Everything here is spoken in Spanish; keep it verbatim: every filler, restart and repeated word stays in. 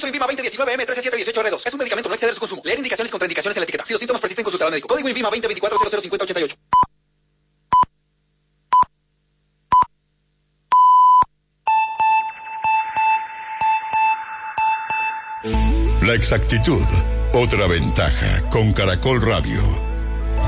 INVIMA veinte diecinueve M trece siete dieciocho R dos. Es un medicamento, no exceder su consumo. Leer indicaciones y contraindicaciones en la etiqueta. Si los síntomas persisten, consultar al médico. Código INVIMA veinte veinticuatro cero cero cincuenta ochenta y ocho. La exactitud, otra ventaja con Caracol Radio.